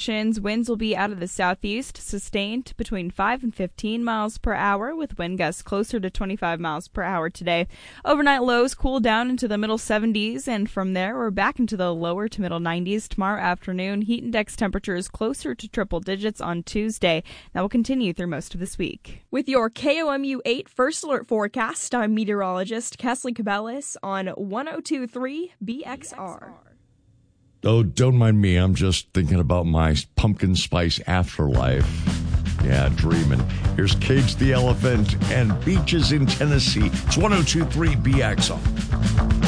conditions. Winds will be out of the southeast, sustained between 5 and 15 miles per hour, with wind gusts closer to 25 miles per hour today. Overnight lows cool down into the middle 70s, and from there we're back into the lower to middle 90s tomorrow afternoon. Heat index temperatures closer to triple digits on Tuesday. That will continue through most of this week. With your KOMU 8 First Alert forecast, I'm meteorologist Kesley Cabellis on 102.3 BXR. Oh, don't mind me. I'm just thinking about my pumpkin spice afterlife. Yeah, dreaming. Here's Cage the Elephant and Beaches in Tennessee. It's 102.3 BXR.